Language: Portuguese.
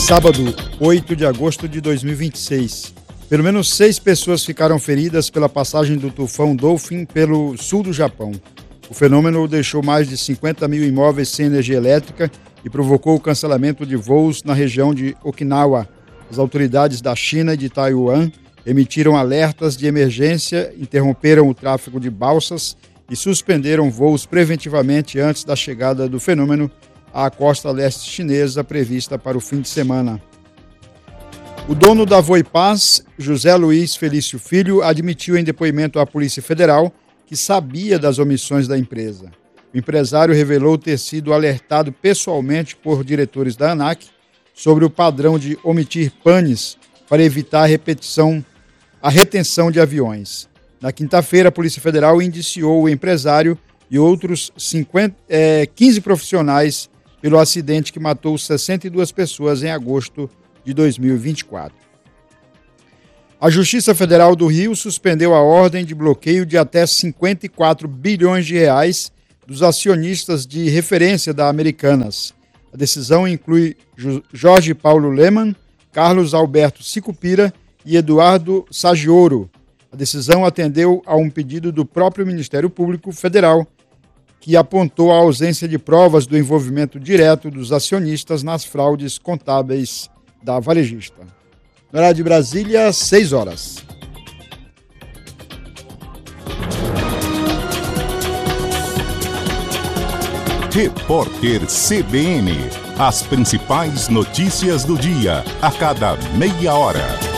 Sábado, 8 de agosto de 2026. Pelo menos 6 pessoas ficaram feridas pela passagem do tufão Dolphin pelo sul do Japão. O fenômeno deixou mais de 50 mil imóveis sem energia elétrica e provocou o cancelamento de voos na região de Okinawa. As autoridades da China e de Taiwan emitiram alertas de emergência, interromperam o tráfego de balsas e suspenderam voos preventivamente antes da chegada do fenômeno à costa leste chinesa prevista para o fim de semana. O dono da Voipaz, José Luiz Felício Filho, admitiu em depoimento à Polícia Federal que sabia das omissões da empresa. O empresário revelou ter sido alertado pessoalmente por diretores da ANAC sobre o padrão de omitir panes para evitar a retenção de aviões. Na quinta-feira, a Polícia Federal indiciou o empresário e outros 15 profissionais pelo acidente que matou 62 pessoas em agosto de 2024. A Justiça Federal do Rio suspendeu a ordem de bloqueio de até 54 bilhões de reais dos acionistas de referência da Americanas. A decisão inclui Jorge Paulo Lemann, Carlos Alberto Sicupira e Eduardo Saggioro. A decisão atendeu a um pedido do próprio Ministério Público Federal, que apontou a ausência de provas do envolvimento direto dos acionistas nas fraudes contábeis da varejista. No horário de Brasília, 6 horas. Repórter CBN. As principais notícias do dia, a cada meia hora.